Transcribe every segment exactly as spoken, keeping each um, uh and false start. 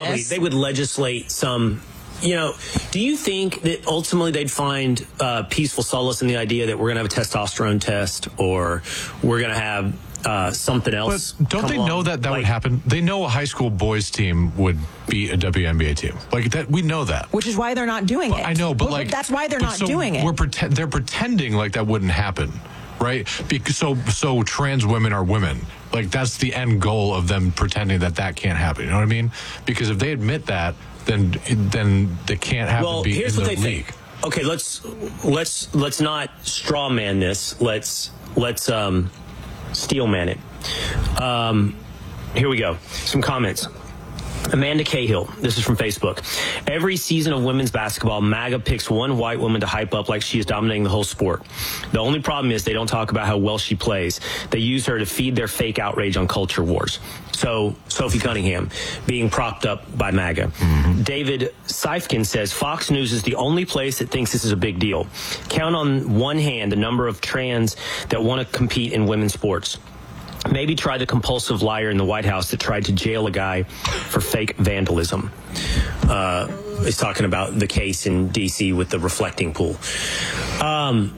exactly. They would legislate some. You know, do you think that ultimately they'd find uh, peaceful solace in the idea that we're going to have a testosterone test, or we're going to have uh, something else? But don't they along? know that that like, would happen? They know a high school boys team would beat a W N B A team. Like that, we know that. Which is why they're not doing well, it. I know, but well, like that's why they're not so doing it. We're pretend they're pretending like that wouldn't happen, right? Because so so trans women are women. Like that's the end goal of them pretending that that can't happen. You know what I mean? Because if they admit that, then then they can't have well, to be here's in what the they league. Think. Okay, let's let's let's not straw man this. Let's let's um, steel man it. Um, here we go. Some comments. Amanda Cahill, this is from Facebook. Every season of women's basketball, MAGA picks one white woman to hype up like she is dominating the whole sport. The only problem is they don't talk about how well she plays. They use her to feed their fake outrage on culture wars. So, Sophie Cunningham being propped up by MAGA. Mm-hmm. David Seifkin says, Fox News is the only place that thinks this is a big deal. Count on one hand the number of trans that want to compete in women's sports. Maybe try the compulsive liar in the White House that tried to jail a guy for fake vandalism. Uh, he's talking about the case in D C with the reflecting pool. Um,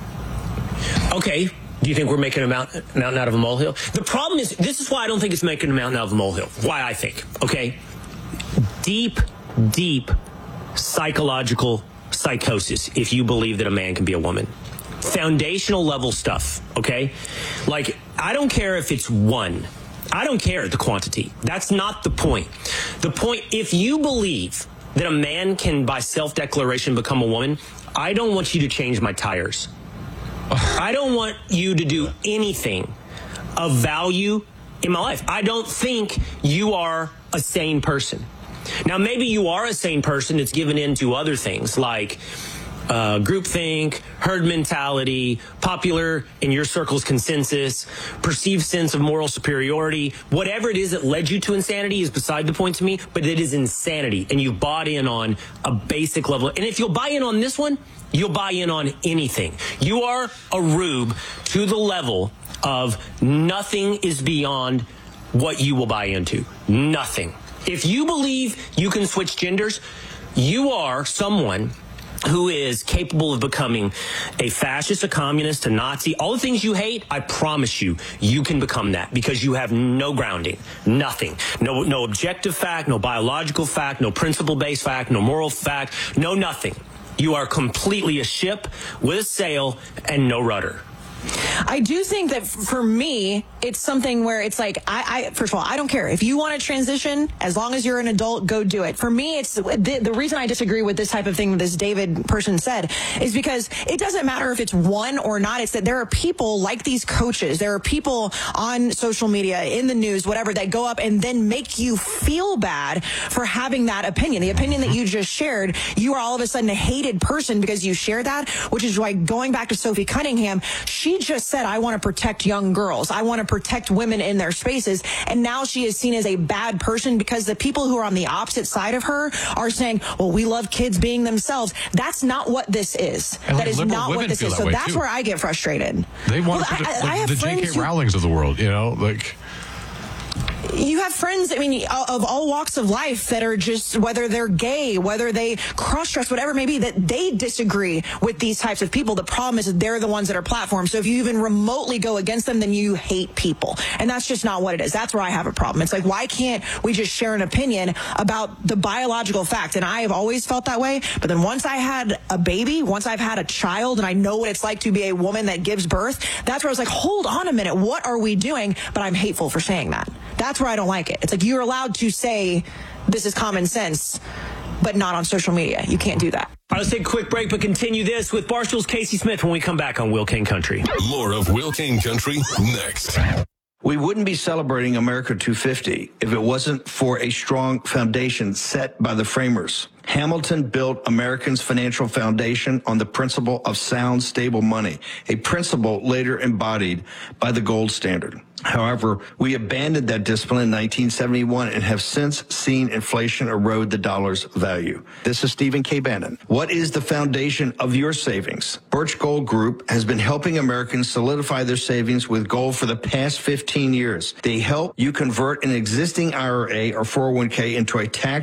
okay. Do you think we're making a mountain, mountain out of a molehill? The problem is, this is why I don't think it's making a mountain out of a molehill. Why I think, okay? Deep, deep psychological psychosis if you believe that a man can be a woman. Foundational level stuff, okay? Like, I don't care if it's one. I don't care the quantity. That's not the point. The point, if you believe that a man can, by self-declaration, become a woman, I don't want you to change my tires. I don't want you to do anything of value in my life. I don't think you are a sane person. Now, maybe you are a sane person that's given into other things like uh, groupthink, herd mentality, popular in your circle's consensus, perceived sense of moral superiority. Whatever it is that led you to insanity is beside the point to me, but it is insanity. And you've bought in on a basic level. And if you'll buy in on this one, you'll buy in on anything. You are a rube to the level of nothing is beyond what you will buy into. Nothing. If you believe you can switch genders, you are someone who is capable of becoming a fascist, a communist, a Nazi, all the things you hate. I promise you, you can become that because you have no grounding, nothing, no, no objective fact, no biological fact, no principle-based fact, no moral fact, no nothing. You are completely a ship with a sail and no rudder. I do think that for me, it's something where it's like, I, I first of all, I don't care. If you want to transition, as long as you're an adult, go do it. For me, it's the, the reason I disagree with this type of thing that this David person said is because it doesn't matter if it's one or not. It's that there are people like these coaches. There are people on social media, in the news, whatever, that go up and then make you feel bad for having that opinion. The opinion that you just shared, you are all of a sudden a hated person because you share that, which is why going back to Sophie Cunningham, she just said, I want to protect young girls. I want to protect women in their spaces. And now she is seen as a bad person because the people who are on the opposite side of her are saying, well, we love kids being themselves. That's not what this is. And that like is not what this is. That so that's too. where I get frustrated. They want well, to put I, it, I like have the J K who, Rowlings of the world, you know, like... You have friends, I mean, of all walks of life that are just, whether they're gay, whether they cross-dress, whatever it may be, that they disagree with these types of people. The problem is that they're the ones that are platformed. So if you even remotely go against them, then you hate people. And that's just not what it is. That's where I have a problem. It's like, why can't we just share an opinion about the biological fact? And I have always felt that way. But then once I had a baby, once I've had a child, and I know what it's like to be a woman that gives birth, that's where I was like, hold on a minute. What are we doing? But I'm hateful for saying that. That's where I don't like it. It's like you're allowed to say this is common sense, but not on social media. You can't do that. All right, let's take a quick break, but continue this with Barstool's Casey Smith when we come back on Will King Country. More of Will King Country next. We wouldn't be celebrating America two fifty if it wasn't for a strong foundation set by the framers. Hamilton built Americans' financial foundation on the principle of sound, stable money, a principle later embodied by the gold standard. However, we abandoned that discipline in nineteen seventy-one and have since seen inflation erode the dollar's value. This is Stephen K. Bannon. What is the foundation of your savings? Birch Gold Group has been helping Americans solidify their savings with gold for the past fifteen years. They help you convert an existing I R A or four oh one k into a tax